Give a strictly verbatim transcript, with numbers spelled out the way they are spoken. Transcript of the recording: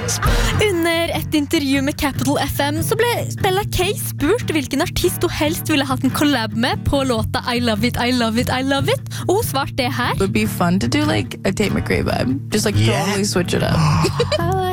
Under et intervju med Capital F M så ble Stella K spurt hvilken artist hun helst ville hatt en collab med på låta I Love It, I Love It, I Love It. Og hun svarte det her. It would be fun to do like a Tate McRae vibe. Just like yeah. totally switch it up.